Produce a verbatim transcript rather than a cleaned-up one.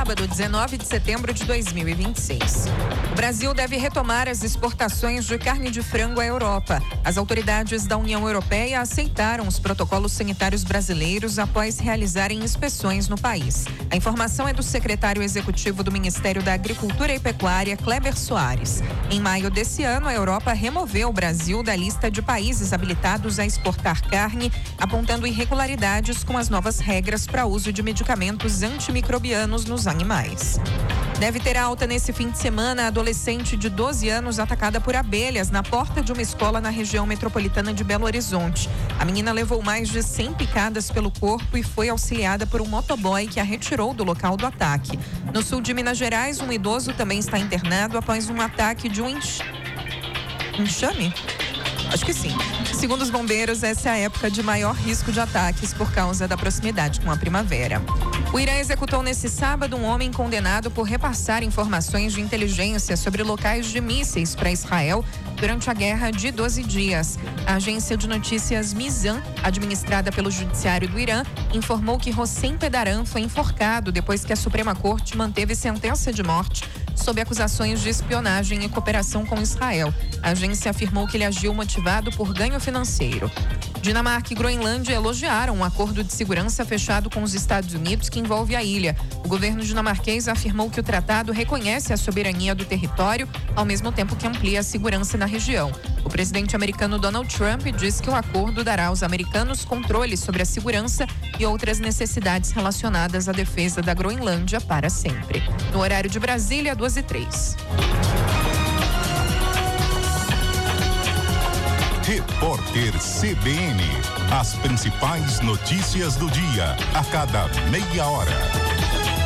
sábado, dezenove de setembro de dois mil e vinte e seis. O Brasil deve retomar as exportações de carne de frango à Europa. As autoridades da União Europeia aceitaram os protocolos sanitários brasileiros após realizarem inspeções no país. A informação é do secretário executivo do Ministério da Agricultura e Pecuária, Kleber Soares. Em maio desse ano, a Europa removeu o Brasil da lista de países habilitados a exportar carne, apontando irregularidades com as novas regras para uso de medicamentos antimicrobianos nos animais. Deve ter alta nesse fim de semana a adolescente de doze anos atacada por abelhas na porta de uma escola na região metropolitana de Belo Horizonte. A menina levou mais de cem picadas pelo corpo e foi auxiliada por um motoboy que a retirou do local do ataque. No sul de Minas Gerais, um idoso também está internado após um ataque de um enx... enxame? Acho que sim. Segundo os bombeiros, essa é a época de maior risco de ataques por causa da proximidade com a primavera. O Irã executou nesse sábado um homem condenado por repassar informações de inteligência sobre locais de mísseis para Israel durante a guerra de doze dias. A agência de notícias Mizan, administrada pelo Judiciário do Irã, informou que Hossein Pedaran foi enforcado depois que a Suprema Corte manteve sentença de morte sob acusações de espionagem e cooperação com Israel. A agência afirmou que ele agiu motivado por ganho financeiro. Dinamarca e Groenlândia elogiaram um acordo de segurança fechado com os Estados Unidos que envolve a ilha. O governo dinamarquês afirmou que o tratado reconhece a soberania do território, ao mesmo tempo que amplia a segurança na região. O presidente americano Donald Trump diz que o acordo dará aos americanos controle sobre a segurança e outras necessidades relacionadas à defesa da Groenlândia para sempre. No horário de Brasília, duas e três. Repórter C B N. As principais notícias do dia, a cada meia hora.